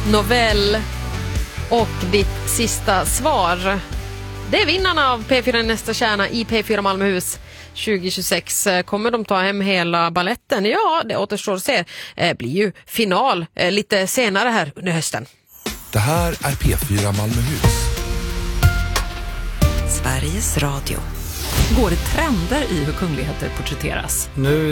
Novell. Och ditt sista svar, det är vinnarna av P4 Nästa Stjärna i P4 Malmöhus 2026. Kommer de ta hem hela balletten? Ja, det återstår att se. Blir ju final lite senare här under hösten. Det här är P4 Malmöhus. Sveriges Radio. Går det trender i hur kungligheter porträtteras? Nu